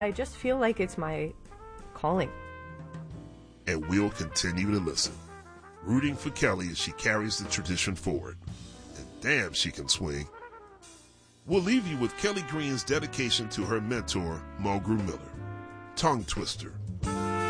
I just feel like it's my calling. And we'll continue to listen, rooting for Kelly as she carries the tradition forward. And damn, she can swing. We'll leave you with Kelly Green's dedication to her mentor, Mulgrew Miller. Tongue Twister.